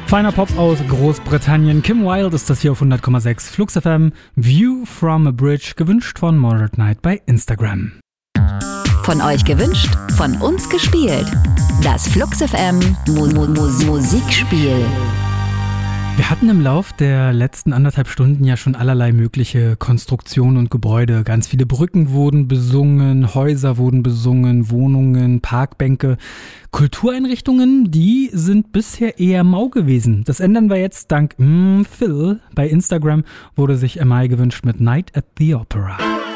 Feiner Pop aus Großbritannien. Kim Wilde ist das hier auf 100,6 Flux FM. View from a Bridge, gewünscht von Moderate Knight bei Instagram. Von euch gewünscht, von uns gespielt. Das Flux FM Musikspiel. Wir hatten im Lauf der letzten 1,5 Stunden ja schon allerlei mögliche Konstruktionen und Gebäude. Ganz viele Brücken wurden besungen, Häuser wurden besungen, Wohnungen, Parkbänke. Kultureinrichtungen, die sind bisher eher mau gewesen. Das ändern wir jetzt dank Phil. Bei Instagram wurde sich MI gewünscht mit Night at the Opera.